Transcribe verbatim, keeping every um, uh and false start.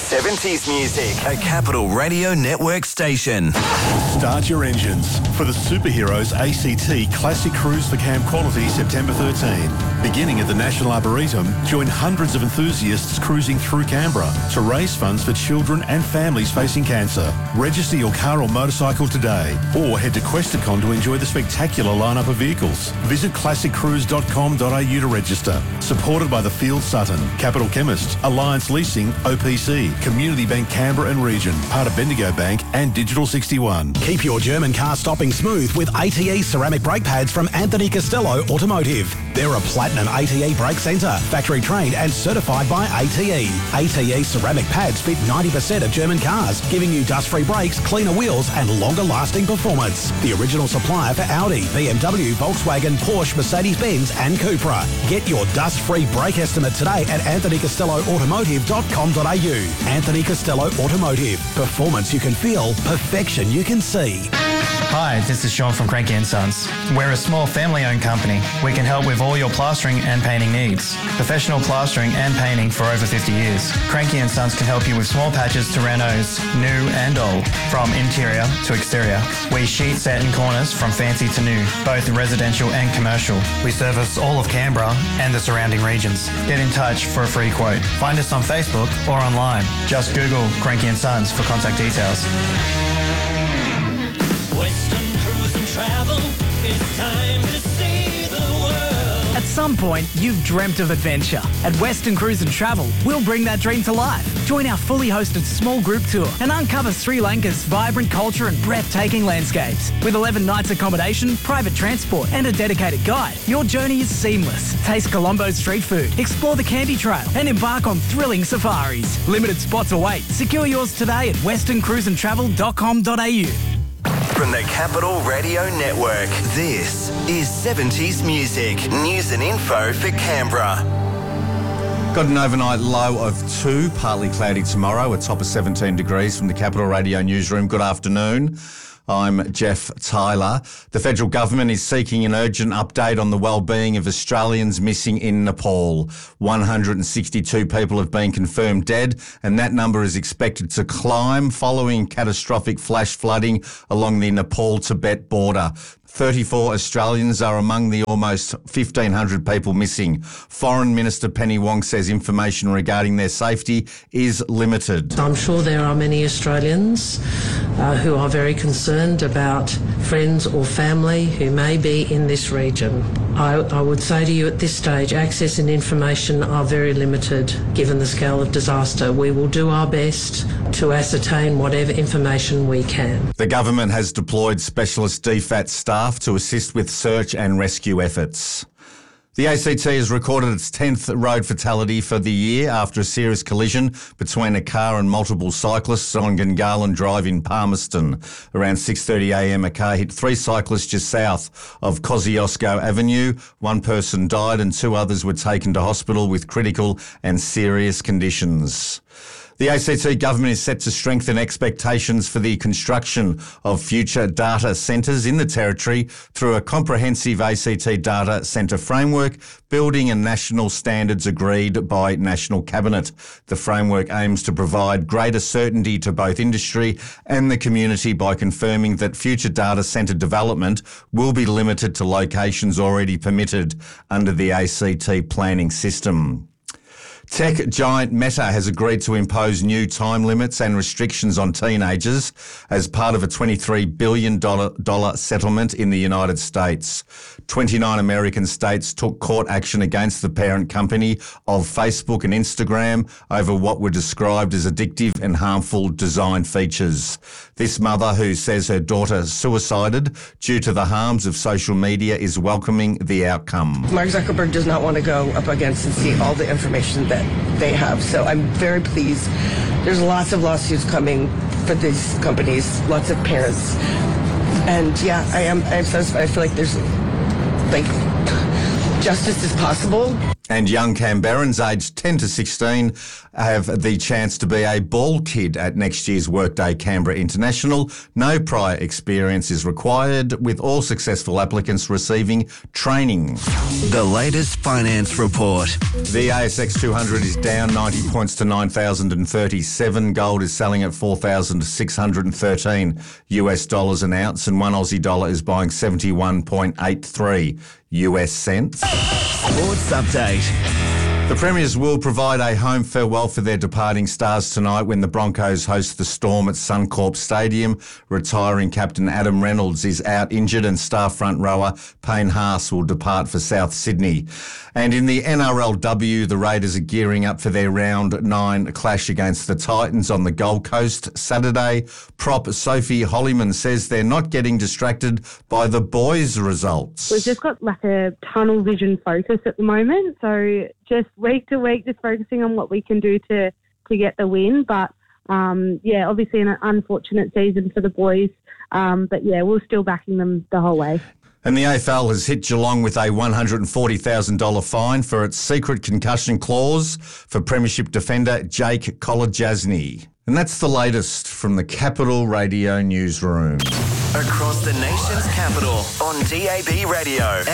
seventies music. A Capital Radio Network station. Start your engines for the Superheroes A C T Classic Cruise for Camp Quality September thirteenth. Beginning at the National Arboretum, join hundreds of enthusiasts cruising through Canberra to raise funds for children and families facing cancer. Register your car or motorcycle today or head to Questacon to enjoy the spectacular lineup of vehicles. Visit classic cruise dot com dot a u to register. Supported by the Field Sutton, Capital Chemist, Alliance Leasing, O P C, Community Bank Canberra and Region, part of Bendigo Bank and Digital sixty-one. Keep your German car stopping smooth with A T E ceramic brake pads from Anthony Costello Automotive. They're a platinum A T E brake centre, factory trained and certified by A T E. A T E ceramic pads fit ninety percent of German cars, giving you dust-free brakes, cleaner wheels and longer-lasting performance. The original supplier for Audi, B M W, Volkswagen, Porsche, Mercedes-Benz and Cupra. Get your dust-free brake estimate today at anthony costello automotive dot com dot a u. Anthony Costello Automotive. Performance you can feel, perfection you can see. Hi, this is Sean from Cranky and Sons. We're a small family-owned company. We can help with all your plastering and painting needs. Professional plastering and painting for over fifty years. Cranky and Sons can help you with small patches to renos, new and old, from interior to exterior. We sheet set in corners from fancy to new, both residential and commercial. We service all of Canberra and the surrounding regions. Get in touch for a free quote. Find us on Facebook or online. Just Google Cranky and Sons for contact details. Western Cruise and Travel, it's time to see the world. At some point, you've dreamt of adventure. At Western Cruise and Travel, we'll bring that dream to life. Join our fully hosted small group tour and uncover Sri Lanka's vibrant culture and breathtaking landscapes. With eleven nights accommodation, private transport and a dedicated guide, your journey is seamless. Taste Colombo's street food, explore the Candy Trail and embark on thrilling safaris. Limited spots await. Secure yours today at western cruise and travel dot com dot a u. From the Capital Radio Network, this is seventies music. News and info for Canberra. Got an overnight low of two, partly cloudy tomorrow, a top of seventeen degrees from the Capital Radio newsroom. Good afternoon. I'm Jeff Tyler. The federal government is seeking an urgent update on the well-being of Australians missing in Nepal. one hundred sixty-two people have been confirmed dead, and that number is expected to climb following catastrophic flash flooding along the Nepal-Tibet border. thirty-four Australians are among the almost fifteen hundred people missing. Foreign Minister Penny Wong says information regarding their safety is limited. I'm sure there are many Australians uh, who are very concerned about friends or family who may be in this region. I, I would say to you at this stage, access and information are very limited given the scale of disaster. We will do our best to ascertain whatever information we can. The government has deployed specialist D FAT staff to assist with search and rescue efforts. The A C T has recorded its tenth road fatality for the year after a serious collision between a car and multiple cyclists on Gungahlin Drive in Palmerston. Around six thirty a m, a car hit three cyclists just south of Kosciuszko Avenue. One person died and two others were taken to hospital with critical and serious conditions. The A C T government is set to strengthen expectations for the construction of future data centres in the Territory through a comprehensive A C T data centre framework, building and national standards agreed by National Cabinet. The framework aims to provide greater certainty to both industry and the community by confirming that future data centre development will be limited to locations already permitted under the A C T planning system. Tech giant Meta has agreed to impose new time limits and restrictions on teenagers as part of a twenty-three billion dollars settlement in the United States. twenty-nine American states took court action against the parent company of Facebook and Instagram over what were described as addictive and harmful design features. This mother, who says her daughter suicided due to the harms of social media, is welcoming the outcome. Mark Zuckerberg does not want to go up against and see all the information that they have. So I'm very pleased. There's lots of lawsuits coming for these companies, lots of parents. And yeah, I am I'm satisfied. I feel like there's like justice is possible. And young Canberrans aged ten to sixteen have the chance to be a ball kid at next year's Workday Canberra International. No prior experience is required, with all successful applicants receiving training. The latest finance report. The A S X two hundred is down ninety points to nine thousand thirty-seven. Gold is selling at four thousand six hundred thirteen U S dollars an ounce, and one Aussie dollar is buying seventy-one point eight three U S cents. Sports update. The Premiers will provide a home farewell for their departing stars tonight when the Broncos host the Storm at Suncorp Stadium. Retiring captain Adam Reynolds is out injured, and star front rower Payne Haas will depart for South Sydney. And in the N R L W, the Raiders are gearing up for their round nine clash against the Titans on the Gold Coast Saturday. Prop Sophie Hollyman says they're not getting distracted by the boys' results. We've just got like a tunnel vision focus at the moment, so just week to week, just focusing on what we can do to, to get the win. But, um, yeah, obviously an unfortunate season for the boys. Um, but, yeah, we're still backing them the whole way. And the A F L has hit Geelong with a one hundred forty thousand dollars fine for its secret concussion clause for Premiership defender Jake Kolodjasny. And that's the latest from the Capital Radio newsroom. Across the nation's capital on D A B Radio.